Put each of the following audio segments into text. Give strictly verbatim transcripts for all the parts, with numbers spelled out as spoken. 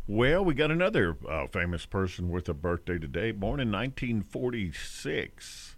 Well, we got another uh, famous person with a birthday today, born in nineteen forty-six.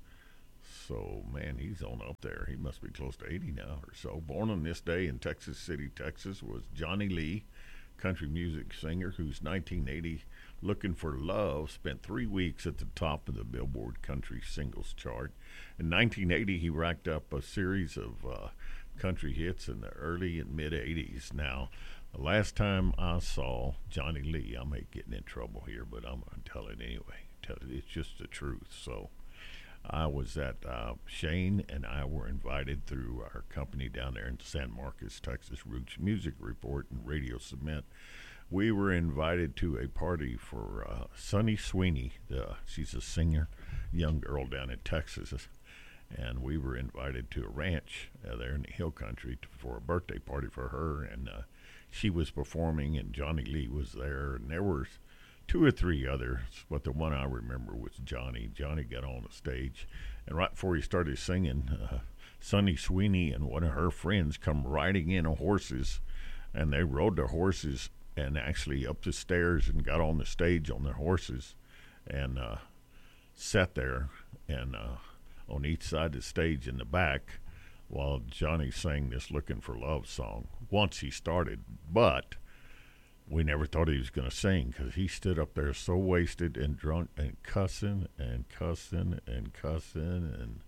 So, man, he's on up there. He must be close to eighty now or so. Born on this day in Texas City, Texas, was Johnny Lee, country music singer whose nineteen eighty Looking for Love spent three weeks at the top of the Billboard Country Singles Chart. In nineteen eighty, he racked up a series of uh, country hits in the early and mid-eighties. Now, the last time I saw Johnny Lee, I may get in trouble here, but I'm going to tell it anyway. Tell it, it's just the truth. So I was at, uh, Shane and I were invited through our company down there in San Marcos, Texas, Roots Music Report and Radio Submit. We were invited to a party for uh, Sunny Sweeney. The, she's a singer, young girl down in Texas. And we were invited to a ranch uh, there in the hill country to, for a birthday party for her. And uh, she was performing, and Johnny Lee was there. And there were two or three others, but the one I remember was Johnny. Johnny got on the stage, and right before he started singing, uh, Sunny Sweeney and one of her friends come riding in on horses, and they rode their horses and actually up the stairs and got on the stage on their horses and uh, sat there and uh, on each side of the stage in the back while Johnny sang this Looking for Love song once he started. But we never thought he was going to sing because he stood up there so wasted and drunk and cussing and cussing and cussing and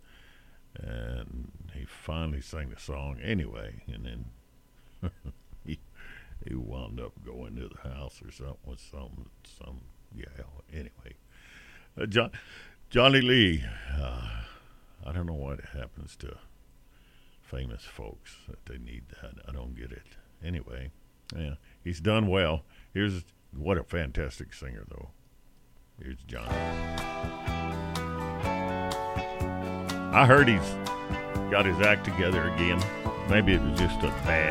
and he finally sang the song anyway, and then he he wound up going to the house or something with some some gal. Anyway, uh, John, Johnny Lee, uh, I don't know what happens to famous folks that they need that. I don't get it. Anyway, yeah, he's done well. Here's what a fantastic singer, though. Here's Johnny. I heard he's got his act together again. Maybe it was just a bad